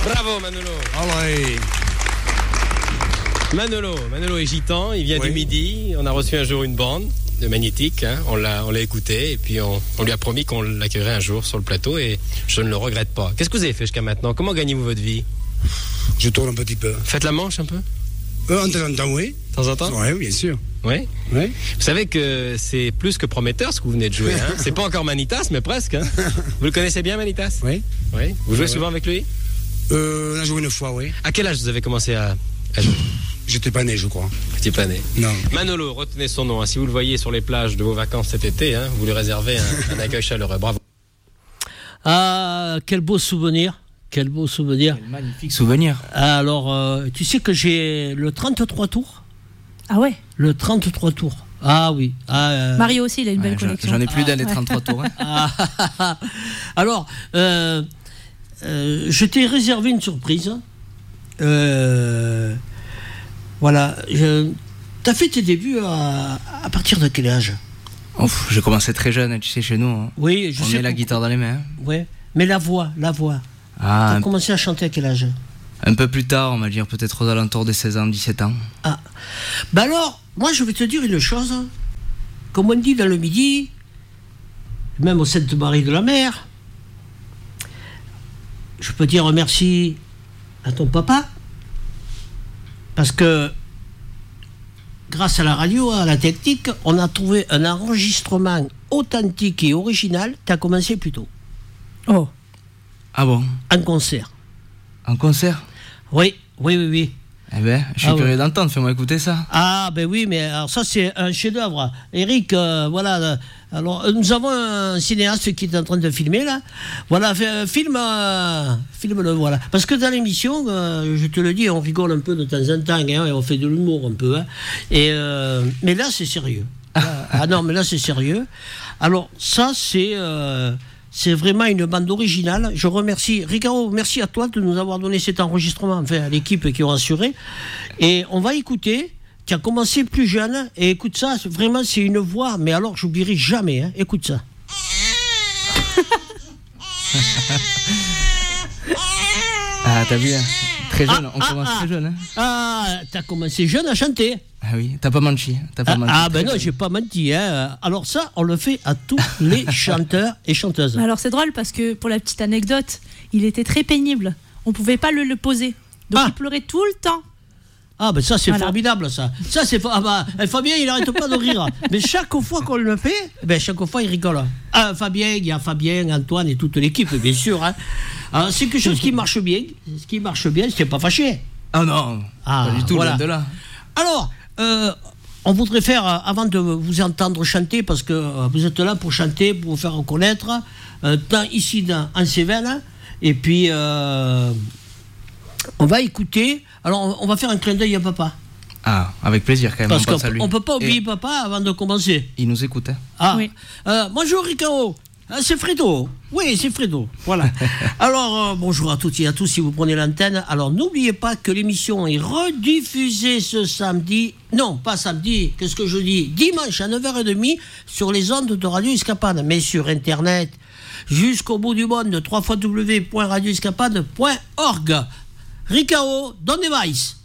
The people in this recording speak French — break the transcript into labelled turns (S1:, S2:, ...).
S1: Bravo Manolo.
S2: Allez.
S1: Manolo est gitan, il vient du Midi. On a reçu un jour une bande de Magnétique, hein. On l'a écouté et puis on lui a promis qu'on l'accueillerait un jour sur le plateau et je ne le regrette pas. Qu'est-ce que vous avez fait jusqu'à maintenant? Comment gagnez-vous votre vie?
S2: Je tourne un petit peu.
S1: Faites la manche un peu?
S2: En temps en temps, oui.
S1: De temps en temps?
S2: Oui, bien sûr.
S1: Oui.
S2: Oui.
S1: Vous savez que c'est plus que prometteur ce que vous venez de jouer. Hein. C'est pas encore Manitas, mais presque. Hein. Vous le connaissez bien, Manitas?
S2: Oui.
S1: Oui. Vous jouez souvent avec lui?
S2: On a joué une fois, oui.
S1: À quel âge vous avez commencé à jouer?
S2: J'étais pas né, je crois.
S1: Vous n'étiez pas né?
S2: Non.
S1: Manolo, retenez son nom. Hein. Si vous le voyez sur les plages de vos vacances cet été, hein, vous lui réservez un accueil chaleureux. Bravo.
S3: Ah, quel beau souvenir. Quel beau souvenir.
S4: Quel magnifique souvenir.
S3: Alors, tu sais que j'ai le 33 tours.
S5: Ah ouais?
S3: Le 33 tours. Ah oui.
S5: Mario aussi, il a une belle collection.
S4: J'en ai plus d'un des 33 tours.
S3: Hein. Alors, je t'ai réservé une surprise. Voilà. T'as fait tes débuts à partir de quel âge?
S4: J'ai commencé très jeune, tu sais, chez nous. Hein.
S3: Oui,
S4: on met la guitare dans les mains.
S3: Oui, mais la voix. T'as commencé à chanter à quel âge?
S4: Un peu plus tard, on va dire peut-être aux alentours de 16 ans, 17 ans.
S3: Ah. Ben alors, moi je vais te dire une chose. Comme on dit dans le Midi, même au Sainte-Marie de la Mer, je peux dire merci à ton papa, parce que grâce à la radio, à la technique, on a trouvé un enregistrement authentique et original. Tu as commencé plus tôt.
S5: Oh.
S4: Ah bon?
S3: En concert.
S4: En concert?
S3: Oui.
S4: Eh ben, je suis curieux d'entendre, fais-moi écouter ça.
S3: Ah ben oui, mais alors ça c'est un chef-d'œuvre. Eric, voilà. Alors nous avons un cinéaste qui est en train de filmer là. Voilà, filme-le, voilà. Parce que dans l'émission, je te le dis, on rigole un peu de temps en temps, hein, et on fait de l'humour un peu. Hein, mais là c'est sérieux. Non, mais là c'est sérieux. Alors ça c'est vraiment une bande originale. Je remercie Ricardo, merci à toi de nous avoir donné cet enregistrement, enfin à l'équipe qui ont assuré. Et on va écouter. Tu as commencé plus jeune et écoute ça, vraiment c'est une voix, mais alors j'oublierai jamais. Hein. Écoute ça.
S4: Ah, t'as vu, hein. Très jeune, on commence très jeune. Hein.
S3: Ah, t'as commencé jeune à chanter.
S4: Ah oui, t'as pas menti.
S3: Ben non, j'ai pas menti. Hein. Alors ça, on le fait à tous les chanteurs et chanteuses.
S5: Alors c'est drôle parce que, pour la petite anecdote, il était très pénible. On pouvait pas le poser. Donc il pleurait tout le temps.
S3: Ah ben ça c'est formidable ça. Ça c'est Fabien il arrête pas de rire. Mais chaque fois qu'on le fait, chaque fois il rigole. Ah Fabien, il y a Fabien, Antoine et toute l'équipe bien sûr. Hein. Alors, c'est quelque chose qui marche bien. Ce qui marche bien, c'est pas fâché.
S4: Ah non, pas du tout, loin de là.
S3: Alors, on voudrait faire, avant de vous entendre chanter, parce que vous êtes là pour chanter, pour vous faire reconnaître, tant ici en Cévennes, et puis on va écouter. Alors, on va faire un clin d'œil à papa.
S4: Ah, avec plaisir quand même.
S3: Parce qu'on ne peut pas oublier papa avant de commencer.
S4: Il nous écoute. Hein.
S3: Ah, oui. Bonjour Ricardo. C'est Fredo. Oui, c'est Fredo. Voilà. Alors, bonjour à toutes et à tous si vous prenez l'antenne. Alors, n'oubliez pas que l'émission est rediffusée ce samedi. Non, pas samedi. Qu'est-ce que je dis? Dimanche à 9h30 sur les ondes de Radio Escapade. Mais sur Internet, jusqu'au bout du monde, www.radioescapade.org. Ricardo, donne des vices.